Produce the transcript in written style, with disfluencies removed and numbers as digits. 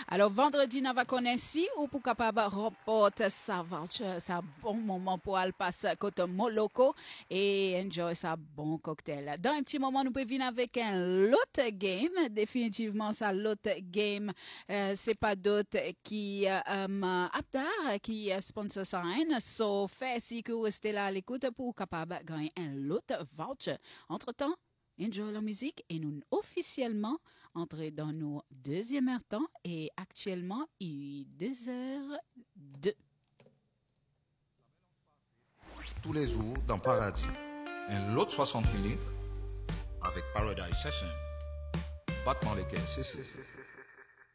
Alors, vendredi, nous va connaître si ou pour capable remporter sa voucher, ça bon moment pour aller passer côté Moloko et enjoy sa bon cocktail. Dans un petit moment, nous pouvons venir avec un l'autre game. Définitivement, ça l'autre game, c'est pas d'autre qui Abdar qui sponsor ça. So, fait si que vous restez là à l'écoute pour capable gagner un l'autre voucher. Entre-temps, enjoy la musique et nous officiellement entrer dans nos deuxième heure-temps et actuellement il est 2h02. Tous les jours dans Paradis, un lot de 60 minutes avec Paradise FM. Battement les caisses.